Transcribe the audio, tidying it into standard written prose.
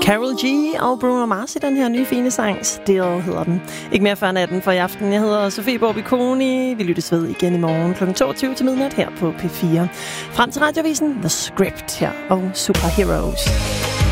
Karol G og Bruno Mars i den her nye fine sang. Still hedder den. Ikke mere før natten for i aften. Jeg hedder Sofie Borbiconi. Vi lyttes ved igen i morgen kl. 22 til midnat her på P4. Frem til radiovisen The Script her og Superheroes.